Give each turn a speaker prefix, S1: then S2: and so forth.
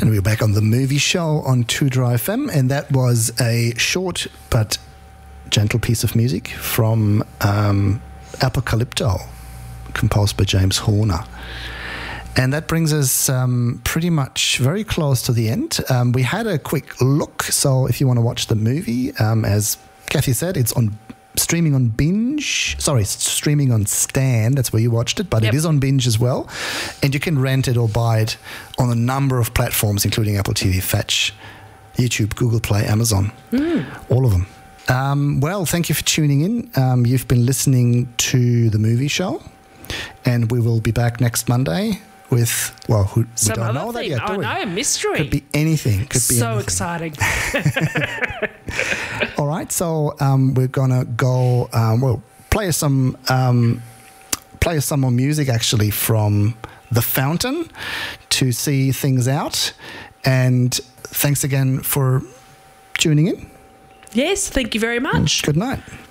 S1: And we're back on the movie show on 2Dry FM, and that was a short but gentle piece of music from Apocalypto, composed by James Horner. And that brings us pretty much very close to the end. We had a quick look, so if you want to watch the movie, as Kathy said, it's streaming on Stan. That's where you watched it, but It is on Binge as well. And you can rent it or buy it on a number of platforms, including Apple TV, Fetch, YouTube, Google Play, Amazon, all of them. Well, thank you for tuning in. You've been listening to The Movie Show, and we will be back next Monday with, well, we don't know that yet, do we?
S2: I know, mystery.
S1: Could be anything.
S2: So exciting.
S1: All right, so we're going to go, play some more music, actually, from The Fountain to see things out. And thanks again for tuning in.
S2: Yes, thank you very much.
S1: Good night.